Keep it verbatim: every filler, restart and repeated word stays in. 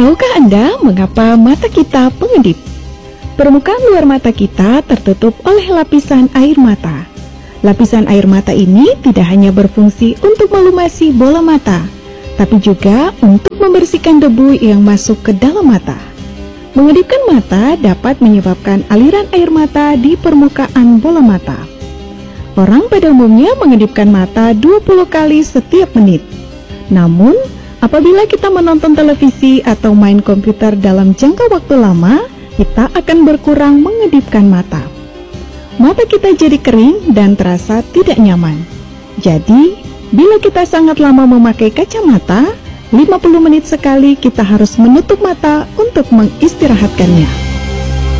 Tahukah Anda mengapa mata kita pengedip? Permukaan luar mata kita tertutup oleh lapisan air mata. Lapisan air mata ini tidak hanya berfungsi untuk melumasi bola mata, tapi juga untuk membersihkan debu yang masuk ke dalam mata. Mengedipkan mata dapat menyebabkan aliran air mata di permukaan bola mata. Orang pada umumnya mengedipkan mata dua puluh kali setiap menit. Namun, apabila kita menonton televisi atau main komputer dalam jangka waktu lama, kita akan berkurang mengedipkan mata. Mata kita jadi kering dan terasa tidak nyaman. Jadi, bila kita sangat lama memakai kacamata, lima puluh menit sekali kita harus menutup mata untuk mengistirahatkannya.